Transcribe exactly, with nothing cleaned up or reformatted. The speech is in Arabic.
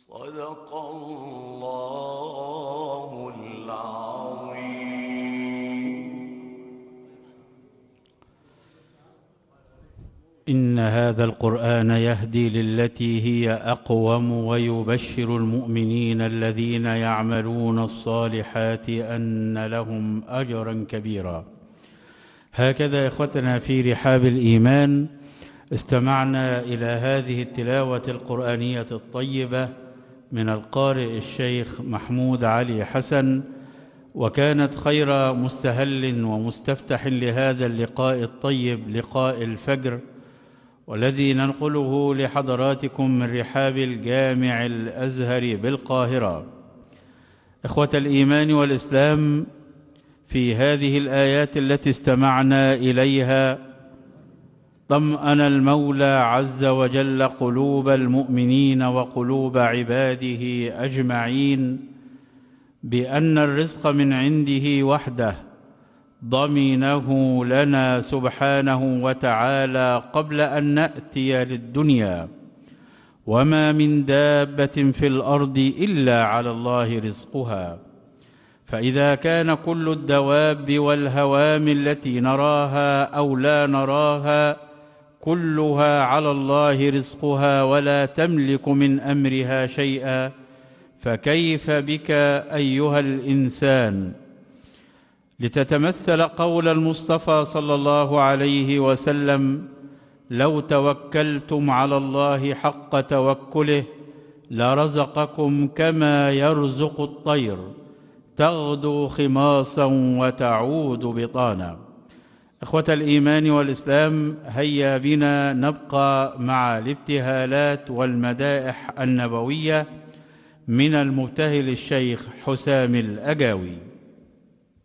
صدق الله العظيم. إن هذا القرآن يهدي للتي هي أقوم ويبشر المؤمنين الذين يعملون الصالحات أن لهم أجرا كبيرا. هكذا إخوتنا في رحاب الإيمان استمعنا إلى هذه التلاوة القرآنية الطيبة من القارئ الشيخ محمود علي حسن، وكانت خير مستهل ومستفتح لهذا اللقاء الطيب، لقاء الفجر، والذي ننقله لحضراتكم من رحاب الجامع الأزهر بالقاهرة. إخوة الإيمان والإسلام، في هذه الآيات التي استمعنا إليها طمأن المولى عز وجل قلوب المؤمنين وقلوب عباده أجمعين بأن الرزق من عنده وحده، ضمنه لنا سبحانه وتعالى قبل أن نأتي للدنيا، وما من دابة في الأرض إلا على الله رزقها. فإذا كان كل الدواب والهوام التي نراها أو لا نراها كلها على الله رزقها ولا تملك من أمرها شيئا، فكيف بك أيها الإنسان؟ لتتمثل قول المصطفى صلى الله عليه وسلم: لو توكلتم على الله حق توكله لرزقكم كما يرزق الطير تغدو خماصا وتعود بطانا. إخوة الإيمان والإسلام، هيا بنا نبقى مع الابتهالات والمدائح النبوية من المبتهل الشيخ حسام الأجاوي.